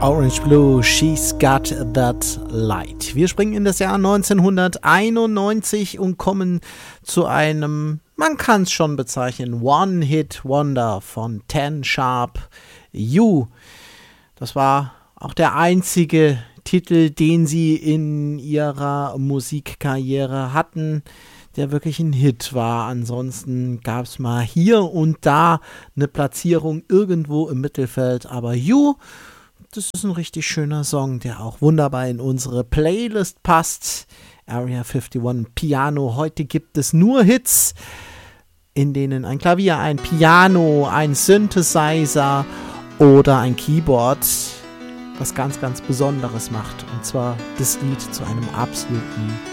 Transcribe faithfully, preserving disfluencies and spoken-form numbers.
Orange Blue, She's Got That Light. Wir springen in das Jahr neunzehnhunderteinundneunzig und kommen zu einem, man kann es schon bezeichnen, One-Hit-Wonder von Ten Sharp, You. Das war auch der einzige Titel, den sie in ihrer Musikkarriere hatten, der wirklich ein Hit war. Ansonsten gab es mal hier und da eine Platzierung irgendwo im Mittelfeld, aber You, das ist ein richtig schöner Song, der auch wunderbar in unsere Playlist passt. Area einundfünfzig Piano. Heute gibt es nur Hits, in denen ein Klavier, ein Piano, ein Synthesizer oder ein Keyboard was ganz, ganz Besonderes macht. Und zwar das Lied zu einem absoluten